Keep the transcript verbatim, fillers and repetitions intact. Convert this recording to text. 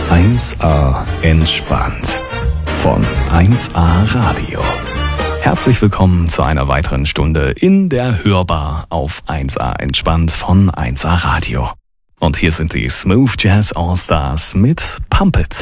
eins A entspannt von eins A Radio. Herzlich willkommen zu einer weiteren Stunde in der Hörbar auf eins A entspannt von eins A Radio. Und hier sind die Smooth Jazz All Stars mit Pump It.